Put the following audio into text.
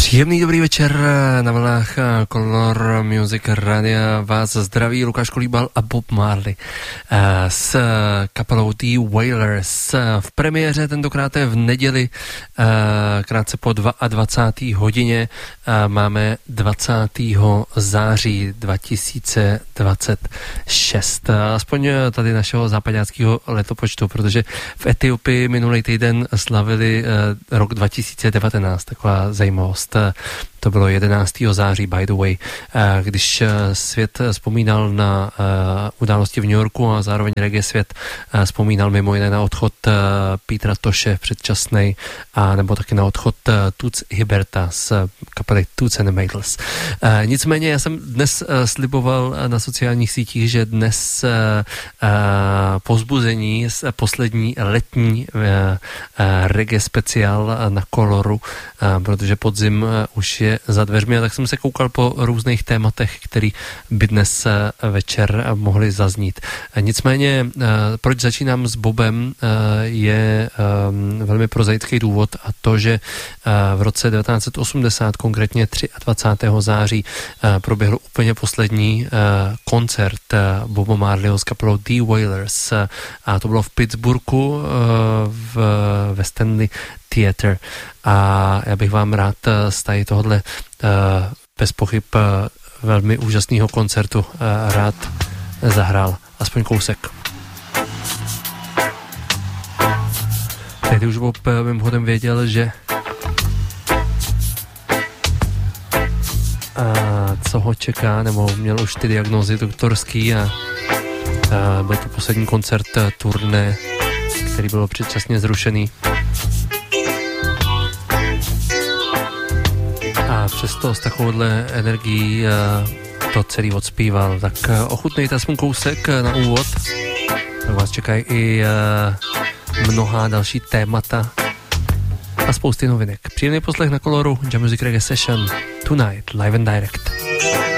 Příjemný dobrý večer na vlnách Color Music Radia. Vás zdraví Lukáš Kolíbal a Bob Marley s kapelou The Wailers. V premiéře tentokrát je v neděli krátce po 22. hodině. Máme 20. září 2026. Aspoň tady našeho západáckého letopočtu, protože v Etiopii minulý týden slavili rok 2019. Taková zajímavost. To bylo 11. září, by the way, když svět vzpomínal na události v New Yorku a zároveň reggae svět vzpomínal mimo jiné na odchod Petra Tosche předčasnej a nebo taky na odchod Toots Hibberta z kapely Toots and the Maytals. Nicméně já jsem dnes sliboval na sociálních sítích, že dnes povzbuzení z poslední letní reggae speciál na Coloru, protože podzim už je za dveřmi, a tak jsem se koukal po různých tématech, který by dnes večer mohly zaznít. Nicméně, proč začínám s Bobem, je velmi prozaický důvod, a to, že v roce 1980, konkrétně 23. září, proběhl úplně poslední koncert Boba Marleyho s kapelou The Wailers, a to bylo v Pittsburghu ve Stanley Theatre. A já bych vám rád z tady tohohle bez pochyb velmi úžasného koncertu rád zahrál aspoň kousek. Teď už Bob mimochodem věděl, že co ho čeká, nebo měl už ty diagnózy doktorský, a byl to poslední koncert turné, který bylo předčasně zrušený. A přesto s takovouhle energií to celý odspíval. Tak ochutnejte aspoň kousek na úvod. Tak vás čekají i mnohá další témata a spousty novinek. Příjemný poslech na Coloru, Jam Music Reggae Session, Tonight, live and direct.